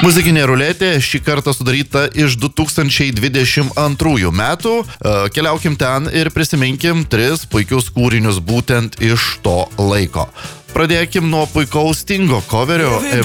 Muzikinė ruletė šį kartą sudaryta iš 2022 metų. Keliaukim ten ir prisiminkim 3 puikius kūrinius būtent iš to laiko. Pradėkim nuo puikaus Stingo coverio